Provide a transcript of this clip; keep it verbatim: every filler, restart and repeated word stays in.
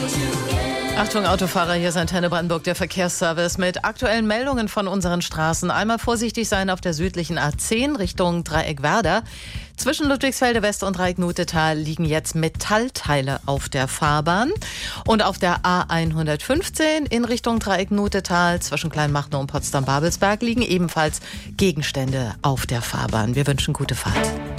Achtung Autofahrer, hier ist Antenne Brandenburg, der Verkehrsservice mit aktuellen Meldungen von unseren Straßen. Einmal vorsichtig sein auf der südlichen A zehn Richtung Dreieck Werder. Zwischen Ludwigsfelde West und Dreieck-Nutetal liegen jetzt Metallteile auf der Fahrbahn. Und auf der A hundertfünfzehn in Richtung Dreieck-Nutetal zwischen Kleinmachnow und Potsdam-Babelsberg liegen ebenfalls Gegenstände auf der Fahrbahn. Wir wünschen gute Fahrt.